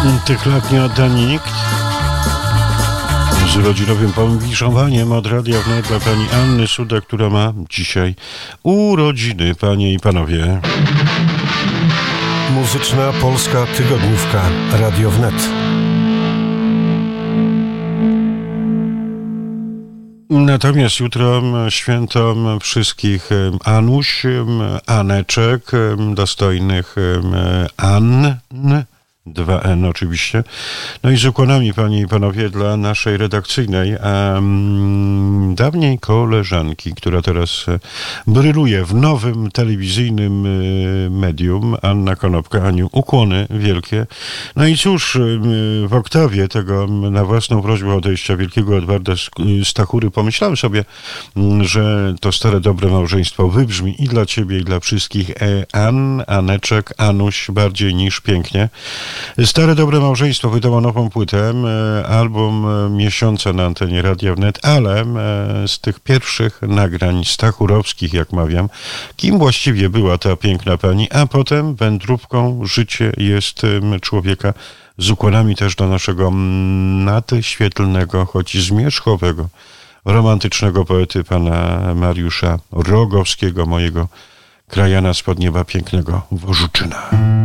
Tych lat nie odda nikt. Z rodzinowym powinszowaniem od Radia Wnet dla pani Anny Suda, która ma dzisiaj urodziny, panie i panowie. Muzyczna Polska Tygodniówka Radio Wnet. Natomiast jutro święto wszystkich Anuś, Aneczek, dostojnych Ann, 2N oczywiście. No i z ukłonami, panie i panowie, dla naszej redakcyjnej, dawniej koleżanki, która teraz bryluje w nowym telewizyjnym medium, Anna Konopka. Aniu, ukłony wielkie. No i cóż, w oktawie tego, na własną prośbę odejścia wielkiego Edwarda Stachury, pomyślałem sobie, że to stare, dobre małżeństwo wybrzmi i dla ciebie, i dla wszystkich Ann, Aneczek, Anuś, bardziej niż pięknie. Stare, dobre małżeństwo wydało nową płytę, album miesiąca na antenie Radia Wnet, ale z tych pierwszych nagrań stachurowskich, jak mawiam, kim właściwie była ta piękna pani, a potem wędrówką życie jest człowieka, z ukłonami też do naszego nadświetlnego, choć zmierzchowego, romantycznego poety pana Mariusza Rogowskiego, mojego krajana spod nieba pięknego Wożuczyna.